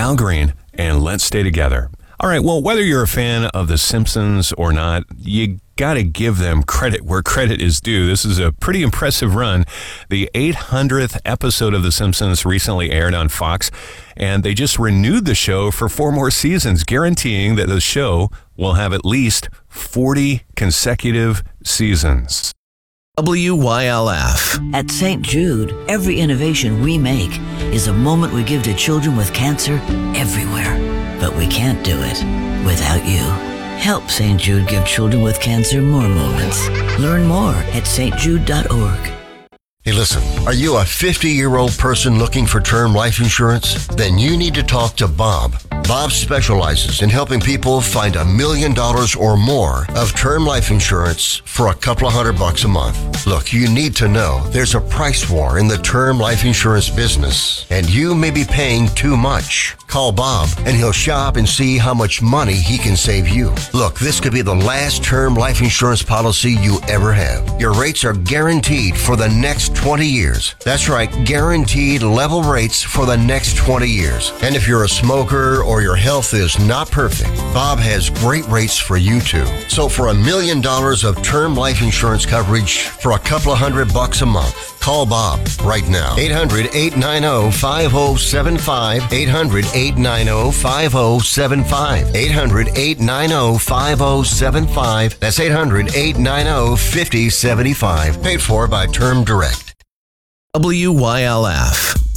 Al Green, and let's stay together. All right, well, whether you're a fan of The Simpsons or not, you got to give them credit where credit is due. This is a pretty impressive run. The 800th episode of The Simpsons recently aired on Fox, and they just renewed the show for 4 more seasons, guaranteeing that the show will have at least 40 consecutive seasons. WYLF. At St. Jude, every innovation we make is a moment we give to children with cancer everywhere. But we can't do it without you. Help St. Jude give children with cancer more moments. Learn more at stjude.org. Hey, listen, are you a 50-year-old person looking for term life insurance? Then you need to talk to Bob. Bob specializes in helping people find $1 million or more of term life insurance for a couple of $100 a month. Look, you need to know there's a price war in the term life insurance business, and you may be paying too much. Call Bob, and he'll shop and see how much money he can save you. Look, this could be the last term life insurance policy you ever have. Your rates are guaranteed for the next 20 years. That's right, guaranteed level rates for the next 20 years. And if you're a smoker or your health is not perfect, Bob has great rates for you too. So for $1 million of term life insurance coverage for a couple of $100 a month, call Bob right now. 800-890-5075. 800-890-5075. 800-890-5075. That's 800-890-5075. Paid for by Term Direct. WYLF.